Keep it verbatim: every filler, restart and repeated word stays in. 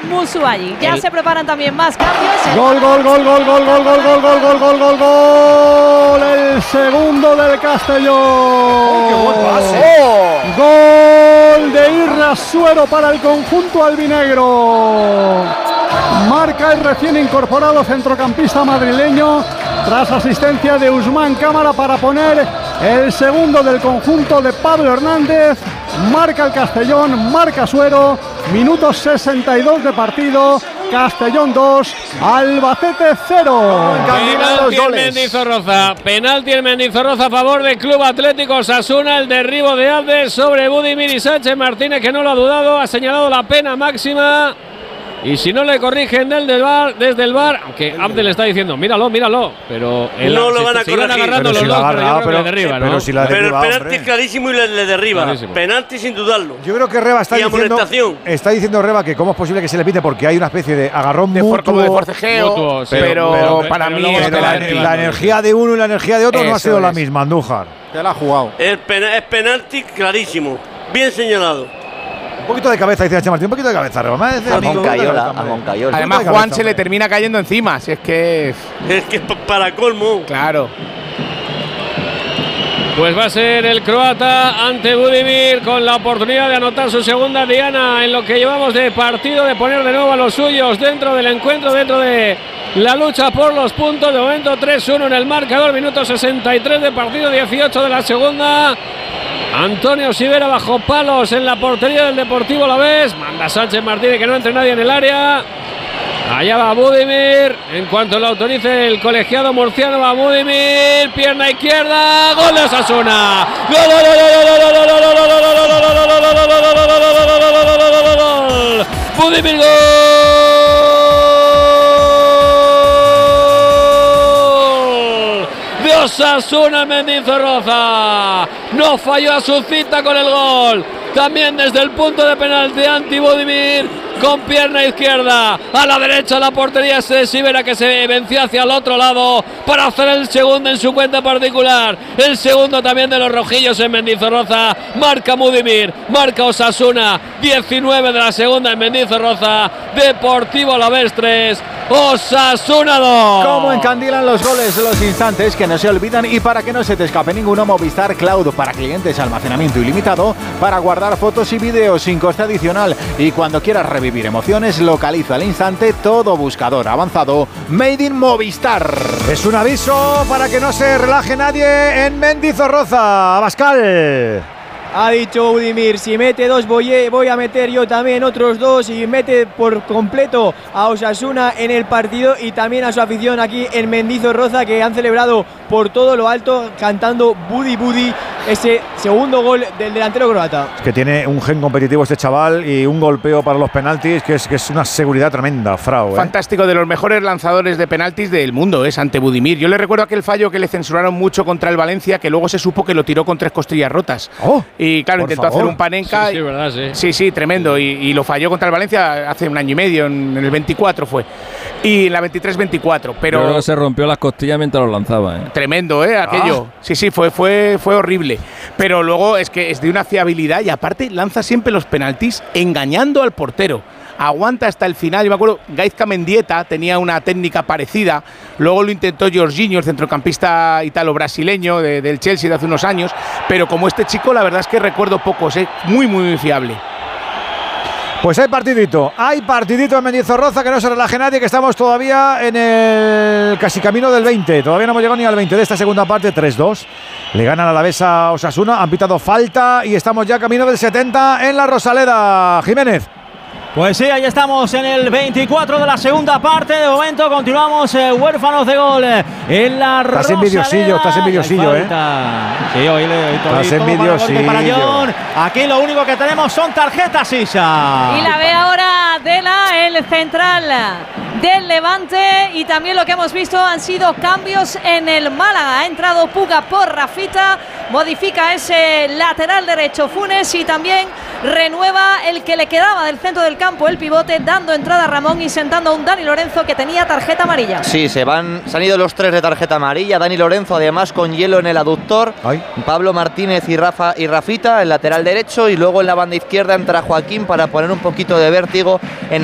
Musuayi. Ya El... se preparan también más cambios. Gol, gol, gol, gol, gol, gol, gol, gol, gol, gol, gol, gol, gol. El segundo del Castellón. ¡Oh, qué buen pase! ¡Oh! Gol de Irrasuero para el conjunto albinegro. Marca el recién incorporado centrocampista madrileño tras asistencia de Usman Cámara para poner el segundo del conjunto de Pablo Hernández. Marca el Castellón, marca Suero, minuto sesenta y dos de partido. Castellón dos, Albacete cero. Penalti en Mendizorroza, penalti en Mendizorroza a favor del Club Atlético Osasuna. El derribo de Abdes sobre Budimir y Sánchez Martínez, que no lo ha dudado, ha señalado la pena máxima. Y si no le corrigen desde el bar, desde el bar, aunque Abde le está diciendo, míralo, míralo, pero el, no lo van a se van agarrando los si dos, agarra, pero yo creo pero, que le derriba, pero, ¿no? si la derriba, pero el penalti es clarísimo y le, le derriba. Clarísimo. Penalti sin dudarlo. Yo creo que Reba está y diciendo, está diciendo Reba que cómo es posible que se le pite porque hay una especie de agarrón de mutuo, como de forcejeo, mutuo, sí, pero, pero, pero para pero mí es la, la energía de uno y la energía de otro Eso no ha sido es. la misma, Andújar. Te la ha jugado. El pena, es penalti clarísimo, bien señalado. Un poquito de cabeza, dice H. Martín, un poquito de cabeza, Reba. A Moncayola, a Moncayola. Además, Juan cabeza, se le termina cayendo encima, si es que es… Es que es para colmo. Claro. Pues va a ser el croata ante Budimir con la oportunidad de anotar su segunda diana en lo que llevamos de partido, de poner de nuevo a los suyos dentro del encuentro, dentro de la lucha por los puntos. De momento tres uno en el marcador, minuto sesenta y tres de partido, dieciocho de la segunda. Antonio Sivera bajo palos en la portería del Deportivo Alavés. Manda Sánchez Martínez que no entre nadie en el área. Allá va Budimir. En cuanto lo autorice el colegiado murciano, va Budimir. Pierna izquierda. Gol de Osasuna. Gol, gol, gol, gol, gol, Budimir, gol de Osasuna en Mendizorroza. No falló a su cita con el gol. También desde el punto de penalti anti Budimir, con pierna izquierda a la derecha la portería de Sivera, que se venció hacia el otro lado para hacer el segundo en su cuenta particular. El segundo también de los rojillos en Mendizorroza. Marca Budimir, marca Osasuna. diecinueve de la segunda en Mendizorroza. Deportivo Alavés tres, Osasuna dos. Cómo encandilan los goles, los instantes que no se olvidan, y para que no se te escape ninguno, Movistar Cloud para clientes, almacenamiento ilimitado para guardar fotos y vídeos sin coste adicional, y cuando quieras revivir emociones, localiza al instante todo buscador avanzado Made in Movistar. Es un aviso para que no se relaje nadie en Mendizorroza. Abascal. Ha dicho Budimir, si mete dos voy, voy a meter yo también otros dos, y mete por completo a Osasuna en el partido y también a su afición aquí en Mendizorroza, que han celebrado por todo lo alto cantando Budi Budi, ese segundo gol del delantero croata. Es que tiene un gen competitivo este chaval y un golpeo para los penaltis que es, que es una seguridad tremenda, Frau. ¿eh? Fantástico, de los mejores lanzadores de penaltis del mundo es ante Budimir. Yo le recuerdo aquel fallo que le censuraron mucho contra el Valencia, que luego se supo que lo tiró con tres costillas rotas. Oh, y claro, intentó favor. hacer un panenka. Sí, sí, verdad, sí. Sí, sí, tremendo. Y, y lo falló contra el Valencia hace un año y medio, en, en el veinticuatro fue. Y en la veintitrés veinticuatro. Pero luego se rompió las costillas mientras lo lanzaba. ¿eh? Tremendo, ¿eh? Aquello. Ah. Sí, sí, fue, fue, fue horrible. Pero luego es que es de una fiabilidad y aparte lanza siempre los penaltis engañando al portero. Aguanta hasta el final. Yo me acuerdo, Gaizka Mendieta tenía una técnica parecida. Luego lo intentó Jorginho, el centrocampista italo-brasileño de, del Chelsea de hace unos años. Pero como este chico, la verdad es que recuerdo pocos, ¿eh? Muy, muy fiable. Pues hay partidito, hay partidito en Mendizorroza, que no se relaje nadie, que estamos todavía en el casi camino del veinte. Todavía no hemos llegado ni al veinte de esta segunda parte. Tres dos. Le ganan a la Alavés a Osasuna, han pitado falta y estamos ya camino del setenta en la Rosaleda. Jiménez. Pues sí, ahí estamos en el veinticuatro de la segunda parte. De momento continuamos eh, huérfanos de gol eh, en la Rosaleda. Estás envidiosillo, estás envidiosillo, ¿eh? Sí, hoy le Estás envidiosillo. Aquí lo único que tenemos son tarjetas, Isa. Y la ve ahora Dela, el central del Levante, y también lo que hemos visto han sido cambios en el Málaga. Ha entrado Puga por Rafita, modifica ese lateral derecho Funes y también renueva el que le quedaba del centro del campo, el pivote, dando entrada a Ramón y sentando a un Dani Lorenzo que tenía tarjeta amarilla. Sí, se van, se han ido los tres de tarjeta amarilla. Dani Lorenzo además con hielo en el aductor. Ay. Pablo Martínez y Rafa y Rafita, el lateral derecho, y luego en la banda izquierda entra Joaquín para poner un poquito de vértigo en